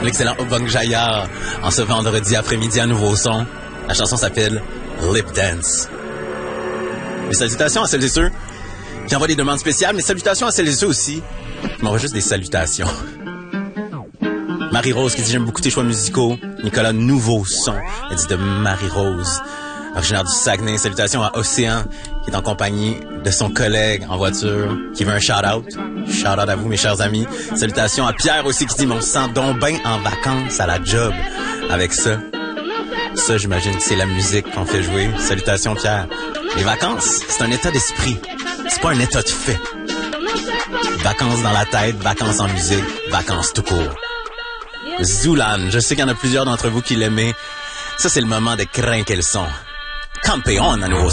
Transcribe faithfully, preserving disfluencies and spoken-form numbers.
l'excellent Obang Jaya en ce vendredi après-midi à nouveau son. La chanson s'appelle Lip Dance. Mes salutations à celles et ceux qui envoient des demandes spéciales, mais salutations à celles et ceux aussi qui m'envoient juste des salutations. Marie-Rose qui dit « J'aime beaucoup tes choix musicaux ». Nicolas Nouveau Son, elle dit de Marie-Rose, originaire du Saguenay. Salutations à Océan qui est en compagnie de son collègue en voiture, qui veut un shout-out. Shout-out à vous, mes chers amis. Salutations à Pierre aussi qui dit « Mon sang donc ben en vacances à la job avec ça ». Ça, j'imagine que c'est la musique qu'on fait jouer. Salutations, Pierre. Les vacances, c'est un état d'esprit. C'est pas un état de fait. Vacances dans la tête, vacances en musique, vacances tout court. Zoulan, je sais qu'il y en a plusieurs d'entre vous qui l'aimaient. Ça, c'est le moment de craquer le son. Campeon à nouveau.